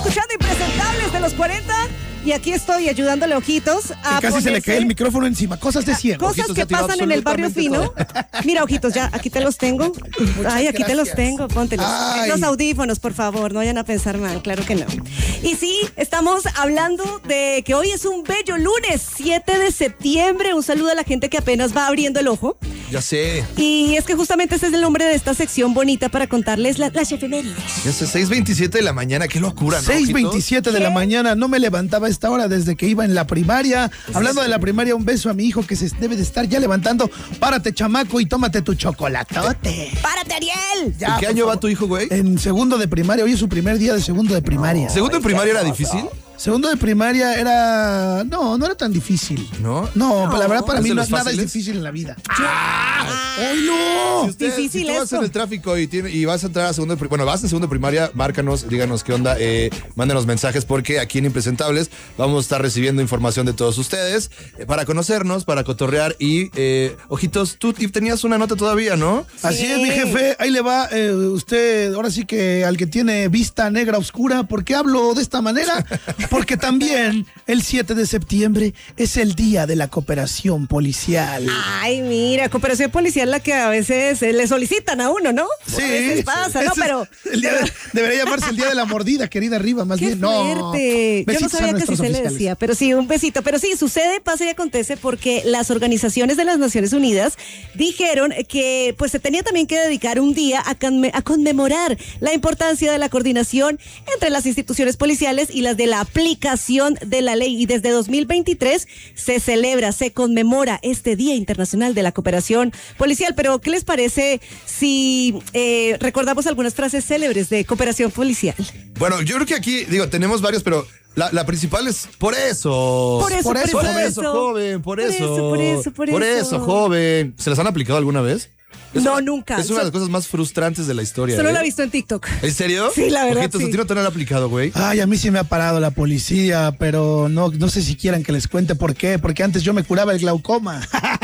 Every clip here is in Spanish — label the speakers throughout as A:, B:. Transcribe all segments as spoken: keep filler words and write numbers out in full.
A: escuchando Impresentables de los cuarenta y aquí estoy ayudándole a Ojitos a
B: que casi se le cae el micrófono encima. Cosas de ciego.
A: Cosas
C: Ojitos,
A: que pasan en el barrio fino. Mira, Ojitos, ya, aquí te los tengo.
B: Muchas
A: Ay, aquí
B: gracias.
A: te los tengo, póntelos.
B: Ay.
A: Los audífonos, por favor, no vayan a pensar mal, claro que no. Y sí, estamos hablando de que hoy es un bello lunes, siete de septiembre. Un saludo a la gente que apenas va abriendo el ojo.
C: Ya sé.
A: Y es que justamente ese es el nombre de esta sección bonita para contarles la, las efemérides.
C: Ya sé, seis veintisiete de la mañana, qué locura, ¿no?
B: seis veintisiete de la mañana, no me levantaba a esta hora desde que iba en la primaria. Hablando de la primaria, un beso a mi hijo que se debe de estar ya levantando. Párate, chamaco, y tómate tu chocolatote.
A: ¡Párate, Ariel!
B: Ya,
C: ¿En qué
B: por
C: año va
B: favor.
C: tu hijo, güey?
B: En segundo de primaria, hoy es su primer día de segundo de primaria.
C: ¿Segundo de primaria era difícil?
B: Segundo de primaria era... No, no era tan difícil.
C: ¿No?
B: No, la verdad para
C: ¿Es
B: mí
C: de
B: no,
C: los
B: nada es
C: fáciles?
B: difícil en la vida.
A: ¡Ay,
B: no!
C: Si, usted,
A: Difícil
C: si tú vas
A: eso.
C: en el tráfico y, tiene, y vas a entrar a segundo de primaria, bueno, vas en segundo de primaria, márcanos, díganos qué onda, eh, mándenos mensajes porque aquí en Impresentables vamos a estar recibiendo información de todos ustedes eh, para conocernos, para cotorrear y, eh, Ojitos, tú t- tenías una nota todavía, ¿no?
B: Así es, mi jefe. Ahí le va eh, usted, ahora sí que al que tiene vista negra oscura. ¿Por qué hablo de esta manera? Porque también el siete de septiembre es el día de la cooperación policial.
A: Ay, mira, cooperación policial la que a veces eh, le solicitan a uno, ¿no?
B: Sí,
A: A veces pasa, ¿no?
B: Ese es
A: Pero...
B: el día de- debería llamarse el día de la mordida, querida Arriba, más
A: ¡Qué
B: bien. No.
A: fuerte! Yo no
B: Besitos a
A: sabía que así
B: nuestros
A: se le
B: oficiales.
A: decía, pero sí, un besito. Pero sí, sucede, pasa y acontece porque las organizaciones de las Naciones Unidas dijeron que pues se tenía también que dedicar un día a, conme- a conmemorar la importancia de la coordinación entre las instituciones policiales y las de la aplicación de la ley. Y desde dos mil veintitrés se celebra, se conmemora este Día Internacional de la Cooperación Policial. Pero, ¿qué les parece si eh, recordamos algunas frases célebres de cooperación policial?
C: Bueno, yo creo que aquí, digo, tenemos varios, pero la, la principal es por eso.
A: Por eso,
B: por eso,
C: Por
A: por
C: eso,
A: eso.
C: joven, por,
A: Por
C: eso.
A: eso, por eso, por
C: Por
A: eso.
C: eso, joven. ¿Se las han aplicado alguna vez? Es
A: No,
C: una-
A: nunca.
C: Es una de
A: So-
C: las cosas más frustrantes de la historia.
A: Solo
C: ¿eh?
A: la he visto en TikTok.
C: ¿En serio?
A: Sí, la verdad,
C: Ojitos,
A: sí.
C: ¿a ti no te lo han aplicado, güey?
B: Ay, a mí sí me ha parado la policía, pero no, no sé si quieran que les cuente por qué, porque antes yo me curaba el glaucoma.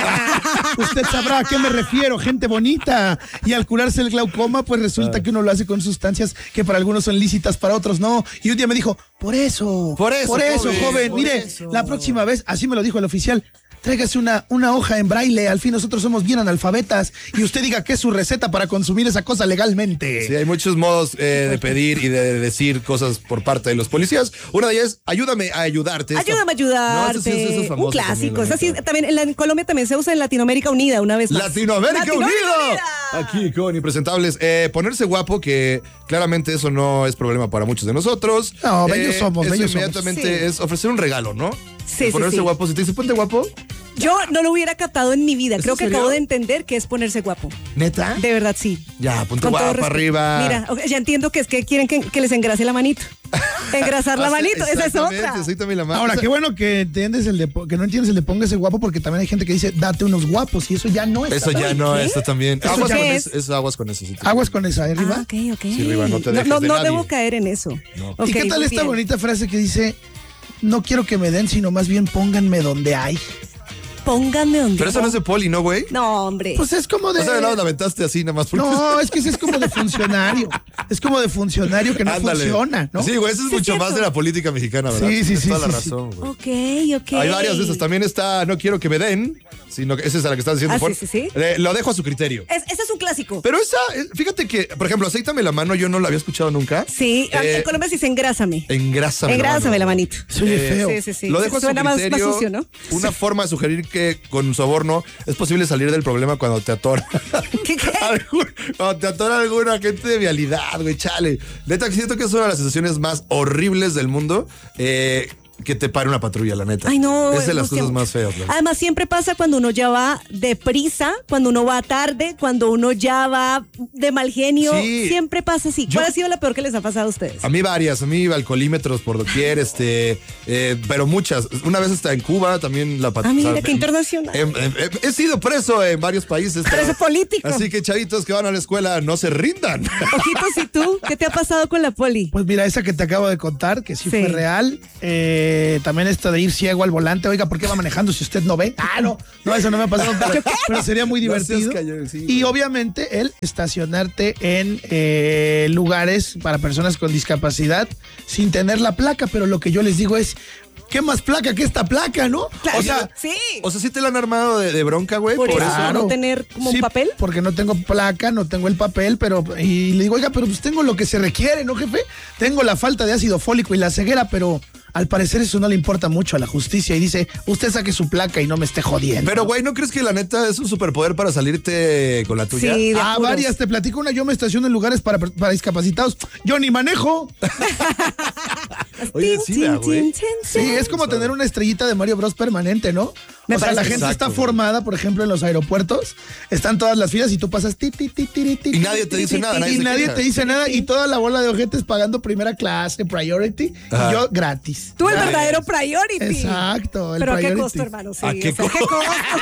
B: Usted sabrá a qué me refiero, gente bonita. Y al curarse el glaucoma, pues resulta que uno lo hace con sustancias que para algunos son lícitas, para otros no. Y un día me dijo, por eso,
C: Por eso,
B: por eso,
C: joven,
B: joven,
C: por
B: mire,
C: eso.
B: la próxima vez, así me lo dijo el oficial, tráigase una, una hoja en braille, al fin nosotros somos bien analfabetas, y usted diga que es su receta para consumir esa cosa legalmente.
C: Sí, hay muchos modos eh, de pedir y de decir cosas por parte de los policías. Una de ellas es, ayúdame a ayudarte. Esto-
A: Ayúdame a ayudarte.
C: No, eso sí, eso es famoso
A: Un clásico.
C: también, la
A: Es así,
C: neta.
A: también en, la- en Colombia también se usa en Latinoamérica Unida una vez más.
C: Latinoamérica,
A: Latinoamérica
C: Unida.
A: Unida.
C: Aquí con Impresentables. Eh, ponerse guapo, que claramente eso no es problema para muchos de nosotros.
B: No, bellos somos,
C: eso
B: bellos somos.
C: inmediatamente
A: Sí.
C: es ofrecer un regalo, ¿no?
A: Sí,
C: El
A: sí,
C: ponerse
A: sí.
C: guapo. Si te dice ponte guapo,
A: Yo no lo hubiera captado en mi vida.
C: ¿Es
A: Creo
C: en
A: que
C: serio?
A: acabo de entender que es ponerse guapo.
C: ¿neta?
A: De verdad, sí.
C: Ya, ponte
A: Con todo
C: guapo
A: respeto.
C: arriba.
A: Mira, ok, ya entiendo que es que quieren que, que les engrase la manito. Engrasar la
C: Ah, sí,
A: manito, esa es
C: exactamente,
A: otra.
C: sí, también la mano.
B: Ahora,
C: O sea,
B: qué bueno que entiendes el de, po- que no entiendes el de póngase guapo, porque también hay gente que dice date unos guapos y eso ya no es.
C: Eso ya no,
A: ¿qué?
C: eso también.
B: ¿Eso
C: Aguas
B: ya
C: con
A: es?
C: eso, es aguas con eso. sí, sí.
B: Aguas con esa, ¿eh, arriba.
A: Ah, ok, ok.
C: Sí, Riva, no te dejes
A: no,
C: de
A: no
C: nadie.
A: debo caer en eso.
C: No.
A: Ok,
B: ¿Y qué tal
A: muy
B: esta
A: bien.
B: bonita frase que dice, no quiero que me den, sino más bien pónganme donde hay?
A: Pónganme donde.
C: Pero eso no es de poli, ¿no, güey?
A: No, hombre.
B: Pues es como de...
C: O sea, no, la aventaste así nada más. porque-
B: No, es que ese es como de funcionario. Es como de funcionario que no
C: Ándale.
B: funciona, ¿no?
C: Sí, güey, eso es
A: Sí, es
C: mucho
A: cierto.
C: más de la política mexicana, ¿verdad?
B: Sí, sí,
C: Tienes
B: sí,
C: toda la
B: sí, sí.
C: razón, güey.
A: Ok, ok.
C: Hay varias de esas. También está, no quiero que me den, sino que esa es a la que estás diciendo.
A: Ah,
C: Pon.
A: sí, sí, sí.
C: Eh, lo dejo a su criterio.
A: Es- ese es un clásico.
C: Pero esa, eh, fíjate que, por ejemplo, aceítame la mano, yo no la había escuchado nunca.
A: Sí,
C: Eh,
A: en Colombia sí se engrásame.
C: Engrásame,
A: Engrásame la manito.
B: Se oye feo.
A: Sí, sí, sí.
C: Lo dejo a su
A: Suena más,
C: criterio.
A: más sucio, ¿no?
C: Una forma de sugerir que con soborno es posible salir del problema cuando te atora.
A: ¿Qué, qué?
C: Algún- cuando te atora alguna gente de vialidad, güey, chale. Neta, que siento que es una de las sensaciones más horribles del mundo. Eh, que te pare una patrulla, la neta.
A: Ay, no.
C: Es de las
A: angustia
C: cosas
A: mucho.
C: más feas. ¿no?
A: Además, siempre pasa cuando uno ya va deprisa, cuando uno va tarde, cuando uno ya va de mal genio.
C: Sí.
A: Siempre pasa así.
C: Yo-
A: ¿Cuál ha sido la peor que les ha pasado a ustedes?
C: A mí varias, a mí alcoholímetros por doquier, este, eh, pero muchas. Una vez hasta en Cuba también la pat-
A: Ah, mira,
C: o sea,
A: qué
C: em-
A: internacional.
C: em- em- em- he sido preso en varios países. pero-
A: Preso político.
C: Así que chavitos que van a la escuela, no se rindan.
A: Ojitos, ¿y tú? ¿Qué te ha pasado con la poli?
B: Pues mira, esa que te acabo de contar, que sí,
A: Sí.
B: fue real. eh, eh, también esto de ir ciego al volante. Oiga, ¿por qué va manejando si usted no ve? Ah, no, no, eso no me ha pasado. Pero, pero sería muy divertido.
C: No cayó, sí,
B: y obviamente el estacionarte en eh, lugares para personas con discapacidad sin tener la placa. Pero lo que yo les digo es, ¿qué más placa que esta placa, no?
A: Claro,
B: o sea,
A: sí.
C: O sea, sí te la han armado de, de bronca, güey.
A: Por,
C: Por,
A: eso,
C: eso.
B: Claro.
A: no tener como
B: sí,
A: un papel.
B: Porque no tengo placa, no tengo el papel, pero. Y le digo, oiga, pero pues tengo lo que se requiere, ¿no, jefe? Tengo la falta de ácido fólico y la ceguera, pero al parecer eso no le importa mucho a la justicia y dice, usted saque su placa y no me esté jodiendo.
C: Pero, güey, ¿no crees que la neta es un superpoder para salirte con la tuya?
A: Sí, de
B: Ah,
A: apuros.
B: varias, te platico una, yo me estaciono en lugares para, para discapacitados. Yo ni manejo.
C: Oye, sí, vea, güey.
B: Sí, es como tener una estrellita de Mario Bros permanente, ¿no?
A: Me
B: o sea, la
A: parece.
B: gente
C: Exacto,
B: está formada, por ejemplo, en los aeropuertos, están todas las filas y tú pasas ti, ti, ti, ti, ti,
C: Y nadie te dice nada, nadie
B: y
C: se
B: nadie
C: queja.
B: te dice nada y toda la bola de ojetes pagando primera clase, priority,
C: Ajá.
B: y yo gratis.
A: Tú el
C: Ay,
A: verdadero priority.
B: Exacto, el
A: Pero a qué
B: priority.
A: costo, hermano. Sí,
C: ¿A qué
A: o sea, ¿qué costo?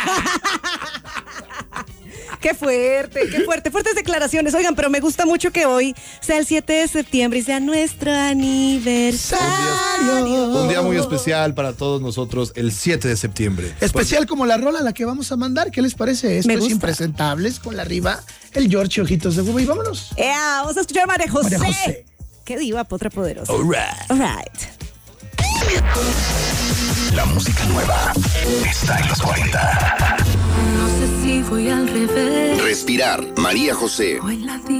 A: Qué fuerte, qué fuerte, fuertes declaraciones. Oigan, pero me gusta mucho que hoy sea el siete de septiembre y sea nuestro aniversario.
C: Un día muy especial para todos nosotros, el siete de septiembre.
B: Especial como la rola a la que vamos a mandar, ¿qué les parece? Esto
A: Me
B: es
A: gusta.
B: Impresentables con la arriba, el George Ojitos de Buba y vámonos.
A: Ea, vamos a escuchar a María José.
B: María José.
A: Qué diva, potra poderosa.
C: All right.
A: All right.
D: La música nueva está en los cuarenta.
E: No sé si voy al revés
D: Respirar, María José.
E: o en la